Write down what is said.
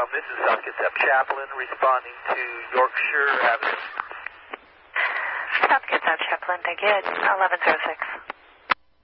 This is South Kitsap Chaplain responding to Yorkshire Avenue. South Kitsap Chaplain, thank you. 1106.